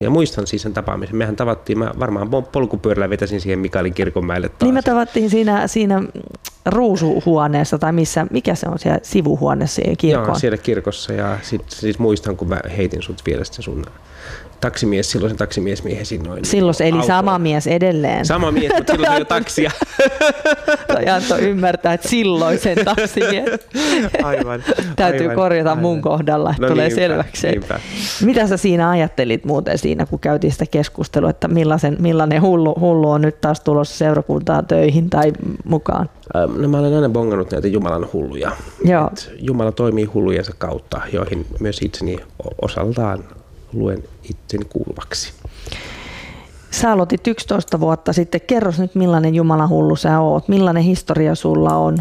Ja muistan siis sen tapaamisen. Mehän tavattiin, mä varmaan polkupyörällä vetäsin siihen Mikaelin kirkonmäelle taas. Niin me tavattiin siinä ruusuhuoneessa tai mikä se on siellä sivuhuoneessa kirkon? Joo, siellä kirkossa ja sitten siis muistan, kun mä heitin sut vierestä sun silloisen taksimiesmiehen sinnoin. Silloin eli autoon. Sama mies edelleen. Sama mies, mutta silloin se oli jo taksia. Toi antoi ymmärtää, että silloisen taksimies. Aivan. Täytyy korjata mun kohdalla, että tulee selväksi. Mitä sä siinä ajattelit muuten siinä, kun käytiin sitä keskustelua, että millainen hullu on nyt taas tulossa seurakuntaan töihin tai mukaan? No, mä olen aina bongannut näitä Jumalan hulluja. Jumala toimii hullujensa kautta, joihin myös itseni osaltaan luen itseni kuuluvaksi. Sä aloitit 11 vuotta sitten. Kerros nyt, millainen Jumalan hullu sä oot. Millainen historia sulla on?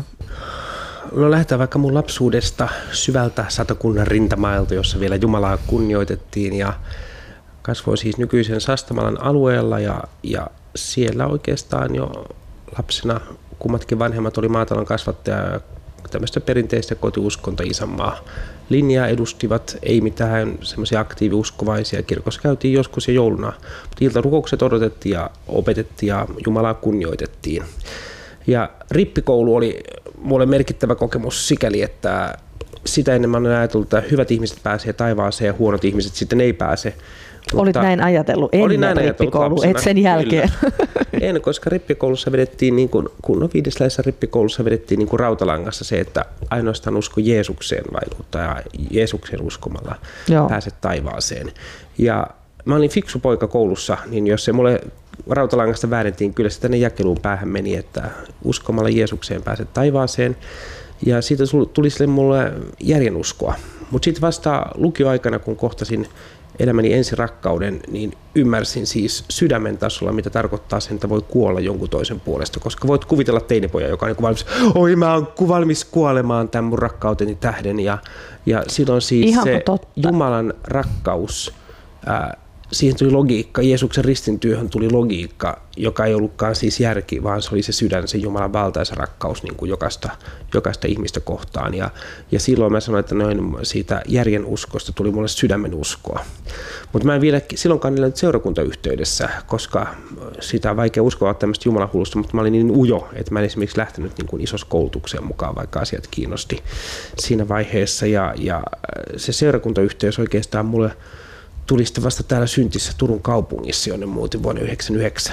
No lähdetään vaikka mun lapsuudesta syvältä Satakunnan rintamailta, jossa vielä Jumalaa kunnioitettiin ja kasvoin siis nykyisen Sastamalan alueella ja siellä oikeastaan jo lapsena kummatkin vanhemmat oli maatalon kasvattaja tämmöistä perinteistä kotiuskonto isänmaa linjaa edustivat, ei mitään semmoisia aktiiviuskovaisia. Kirkossa käytiin joskus ja jouluna, mutta iltarukoukset odotettiin ja opetettiin ja Jumalaa kunnioitettiin. Ja rippikoulu oli mulle merkittävä kokemus sikäli, että sitä ennen mä olen ajatellut, että hyvät ihmiset pääsee taivaaseen ja huonot ihmiset sitten ei pääse. Olit näin ajatellut ennen rippikoulu, et sen jälkeen? En, koska rippikoulussa vedettiin, niin kun viidesläisessä rippikoulussa vedettiin niin kuin rautalangassa se, että ainoastaan usko Jeesukseen vaikuttaa ja Jeesuksen uskomalla pääset taivaaseen. Ja mä olin fiksu poika koulussa, niin jos se mulle rautalangasta väännettiin, kyllä se tänne jakeluun päähän meni, että uskomalla Jeesukseen pääset taivaaseen. Ja siitä tuli sille mulle järjenuskoa. Mutta sitten vasta lukioaikana, kun kohtasin elämäni ensirakkauden, niin ymmärsin siis sydämen tasolla, mitä tarkoittaa sen, että voi kuolla jonkun toisen puolesta. Koska voit kuvitella teinipoja, joka on niin valmis, oi mä oon valmis kuolemaan tämän mun rakkauteni tähden. Ja silloin siis ihan se Jumalan rakkaus, siihen tuli logiikka, Jeesuksen ristintyöhön tuli logiikka, joka ei ollutkaan siis järki, vaan se oli se sydän, se Jumalan valtaisa rakkaus niin kuin jokaista ihmistä kohtaan. Ja silloin mä sanoin, että noin siitä järjen uskosta tuli mulle sydämen uskoa. Mutta mä en vielä silloinkaan elänyt seurakuntayhteydessä, koska sitä on vaikea uskoa tämmöistä Jumalan hullusta, mutta mä olin niin ujo, että mä en esimerkiksi lähtenyt niin kuin isossa koulutukseen mukaan, vaikka asiat kiinnosti siinä vaiheessa. Ja se seurakuntayhteys oikeastaan mulle tuli sitten vasta täällä syntissä Turun kaupungissa, jonne muutin vuonna 1999.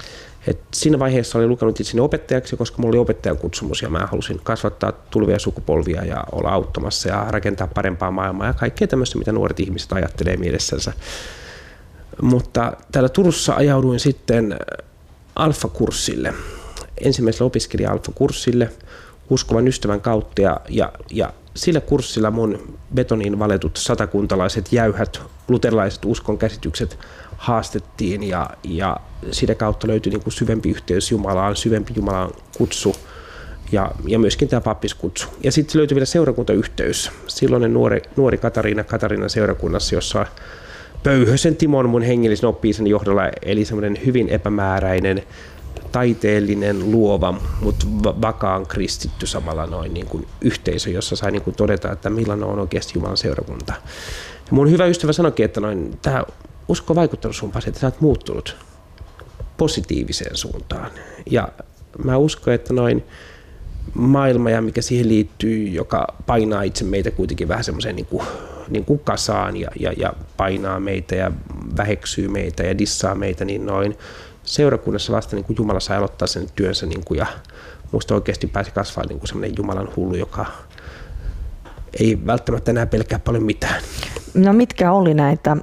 Siinä vaiheessa olin lukenut itseni opettajaksi, koska minulla oli opettajan kutsumus ja mä halusin kasvattaa tulevia sukupolvia ja olla auttamassa ja rakentaa parempaa maailmaa ja kaikkea tämmöistä, mitä nuoret ihmiset ajattelee mielessänsä. Mutta täällä Turussa ajauduin sitten Alfa-kurssille. Ensimmäisellä opiskelin Alfa-kurssille uskovan ystävän kautta ja sillä kurssilla mun betoniin valetut satakuntalaiset jäyhät luterilaiset uskon käsitykset haastettiin ja sitä kautta löytyi niin kuin syvempi yhteys Jumalaan, syvempi Jumalan kutsu ja myöskin tämä pappiskutsu. Ja sitten löytyi vielä seurakuntayhteys. Silloinen nuori Katariinan seurakunnassa, jossa Pöyhösen Timon mun hengellisen oppi-isäni johdolla eli semmoinen hyvin epämääräinen, taiteellinen, luova, mutta vakaan kristitty samalla noin niin kuin yhteisö, jossa sai niin kuin todeta, että millainen on oikeasti Jumalan seurakunta. Ja mun hyvä ystävä sanoikin, että tämä usko on vaikuttanut sun pääsi, että sä oot muuttunut positiiviseen suuntaan. Ja mä uskon, että maailma ja mikä siihen liittyy, joka painaa itse meitä kuitenkin vähän semmoiseen niin kuin kasaan ja painaa meitä ja väheksyy meitä ja dissaa meitä, niin seurakunnassa vasta niin kuin Jumala sai aloittaa sen työnsä niin kuin, ja musta oikeasti pääsi kasvaa niin kuin semmoinen Jumalan hullu, joka ei välttämättä enää pelkää paljon mitään. No mitkä oli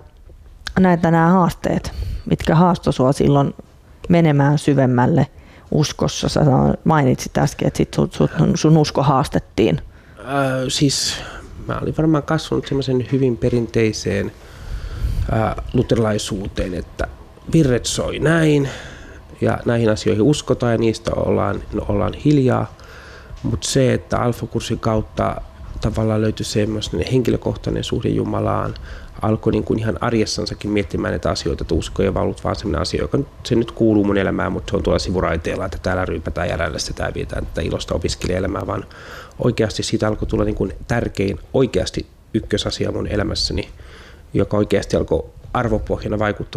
nämä haasteet, mitkä haastoi sua silloin menemään syvemmälle uskossa? Sä mainitsit äsken, että sun usko haastettiin. Siis mä olin varmaan kasvanut semmoisen hyvin perinteiseen luterilaisuuteen, että virret soi näin ja näihin asioihin uskotaan ja niistä ollaan hiljaa, mutta se, että Alfa-kurssin kautta tavallaan löytyi semmoinen henkilökohtainen suhde Jumalaan, alkoi niin kuin ihan arjessansakin miettimään näitä asioita, että usko ei ollut vaan semmoinen asia, joka se nyt kuuluu mun elämään, mutta se on tuolla sivuraiteella, että täällä ryypätään jäljellä sitä ja vietään tätä ilosta opiskelijaelämää, vaan oikeasti siitä alkoi tulla niin kuin tärkein oikeasti ykkösasia mun elämässäni, joka oikeasti alkoi arvopohjana vaikuttamaan